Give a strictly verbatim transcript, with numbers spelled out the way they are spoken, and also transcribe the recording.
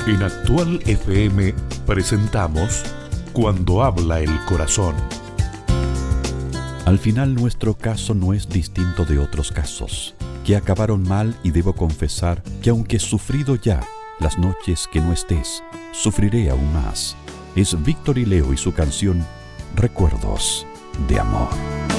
En Actual F M presentamos Cuando habla el corazón. Al final nuestro caso no es distinto de otros casos, que acabaron mal, y debo confesar que aunque he sufrido ya, las noches que no estés, sufriré aún más. Es Víctor y Leo y su canción Recuerdos de Amor.